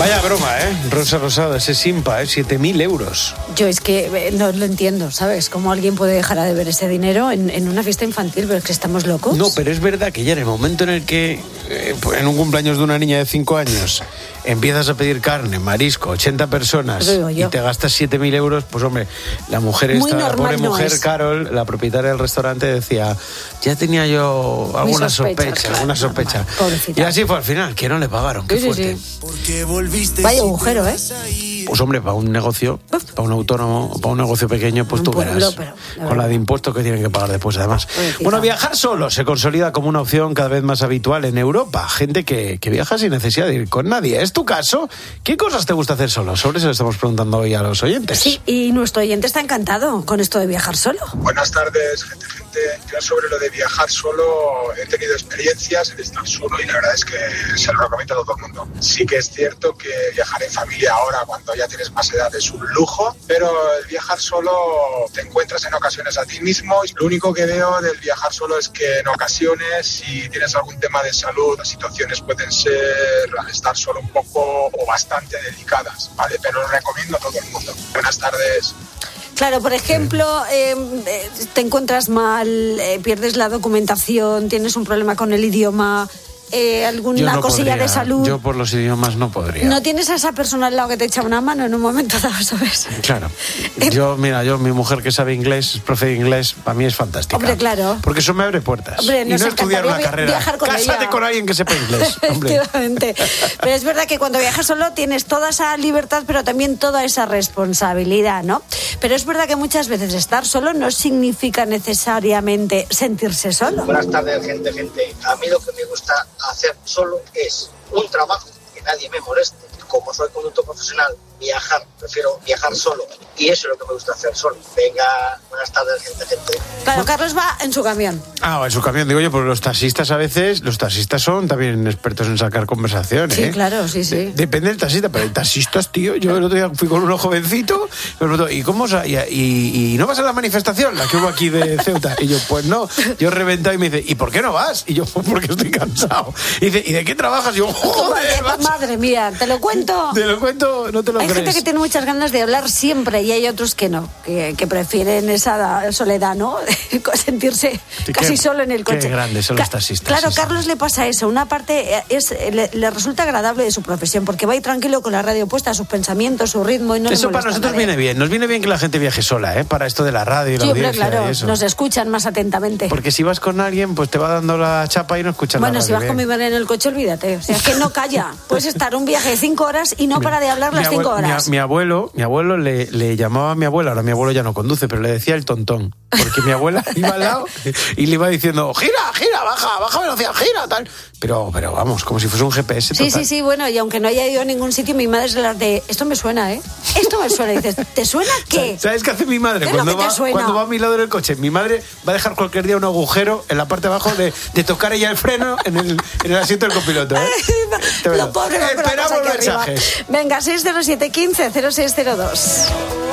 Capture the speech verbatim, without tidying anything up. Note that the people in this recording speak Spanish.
Vaya broma, ¿eh? Rosa Rosada, ese Simpa, ¿eh? siete mil euros. Yo es que eh, no lo entiendo, ¿sabes? ¿Cómo alguien puede dejar de ver ese dinero en, en una fiesta infantil? ¿Pero es que estamos locos? No, pero es verdad que ya en el momento en el que, eh, en un cumpleaños de una niña de cinco años, empiezas a pedir carne, marisco, ochenta personas y te gastas siete mil euros, pues hombre, la mujer esta, la pobre no mujer, es. Carol, la propietaria del restaurante, decía, ya tenía yo alguna sospecha, claro, alguna sospecha. Y así fue al final, que no le pagaron, qué sí, fuerte. Sí, sí. Vaya agujero, ¿eh? Pues hombre, para un negocio, para un autónomo, para un negocio pequeño, pues un tú pueblo, verás, pero, la con la de impuestos que tienen que pagar después además. Bueno, viajar solo se consolida como una opción cada vez más habitual en Europa. Gente que, que viaja sin necesidad de ir con nadie. ¿Es tu caso? ¿Qué cosas te gusta hacer solo? Sobre eso le estamos preguntando hoy a los oyentes. Sí, y nuestro oyente está encantado con esto de viajar solo. Buenas tardes, gente, gente. Yo sobre lo de viajar solo he tenido experiencias en estar solo y la verdad es que se lo recomiendo a todo el mundo. Sí que es cierto que viajar en familia ahora, cuando ya tienes más edad, es un lujo, pero el viajar solo te encuentras en ocasiones a ti mismo. Lo único que veo del viajar solo es que en ocasiones, si tienes algún tema de salud, las situaciones pueden ser, al estar solo, un poco o bastante delicadas, ¿vale? Pero lo recomiendo a todo el mundo. Buenas tardes. Claro, por ejemplo, eh, te encuentras mal, eh, pierdes la documentación, tienes un problema con el idioma, eh, alguna no cosilla podría. de salud. Yo por los idiomas no podría. ¿No tienes a esa persona al lado que te echa una mano en un momento dado, sabes? Claro. Yo, mira, yo, mi mujer que sabe inglés, profe de inglés, para mí es fantástica. Hombre, claro. Porque eso me abre puertas. Hombre, y no estudiar una carrera. Con Cásate ella. con alguien que sepa inglés. Hombre. Efectivamente. Pero es verdad que cuando viajas solo tienes toda esa libertad, pero también toda esa responsabilidad, ¿no? Pero es verdad que muchas veces estar solo no significa necesariamente sentirse solo. Buenas tardes, gente, gente. A mí lo que me gusta hacer solo es un trabajo, que nadie me moleste. Como soy conductor profesional, viajar, prefiero viajar solo. Y eso es lo que me gusta hacer solo. Venga, buenas tardes, gente, gente. Claro, Carlos va en su camión. Ah, en su camión, digo yo, porque los taxistas a veces, los taxistas son también expertos en sacar conversación, ¿eh? Sí, claro, sí, sí. De- depende del taxista, pero hay taxistas, tío. Yo el otro día fui con uno jovencito, me preguntó, ¿y cómo? Y, y, ¿Y no vas a la manifestación, la que hubo aquí de Ceuta? Y yo, pues no. Yo reventado y me dice, ¿y por qué no vas? Y yo, pues porque estoy cansado. Y dice, ¿y de qué trabajas? Y yo, joder, macho. Madre mía, ¿te lo cuento? Te lo cuento, no te lo hay crees. Hay gente que tiene muchas ganas de hablar siempre y hay otros que no, que, que prefieren esa soledad, ¿no? Sentirse sí, casi qué, solo en el coche. Qué grandes son los taxistas. Claro, sí, Carlos sí. le pasa eso. Una parte es le, le resulta agradable de su profesión porque va ahí tranquilo con la radio puesta, sus pensamientos, su ritmo y no eso le para nosotros nadie. viene bien. Nos viene bien que la gente viaje sola, ¿eh? Para esto de la radio y la sí, audiencia hombre, claro, y eso. Nos escuchan más atentamente. Porque si vas con alguien, pues te va dando la chapa y no escuchan bueno, la radio. Bueno, si vas bien. con mi madre en el coche, olvídate. O sea, es que no calla. Puedes estar un viaje de cinco horas y no para de hablar las cinco horas. Mi, mi abuelo, mi abuelo le, le llamaba a mi abuela, ahora mi abuelo ya no conduce, pero le decía el tontón. Porque mi abuela iba al lado y le iba diciendo, gira, gira, baja, baja velocidad, gira, tal. Pero, pero vamos, como si fuese un G P S total. Sí, sí, sí, bueno, y aunque no haya ido a ningún sitio, mi madre es de las de, esto me suena, ¿eh? Esto me suena. Y dices, ¿te suena qué? ¿Sabes qué hace mi madre? Cuando va, cuando va a mi lado en el coche, mi madre va a dejar cualquier día un agujero en la parte de abajo de, de tocar ella el freno en el, en el asiento del copiloto, ¿eh? Lo pobre, Esperamos mensajes. Venga, seis cero siete, quince, cero seis cero dos.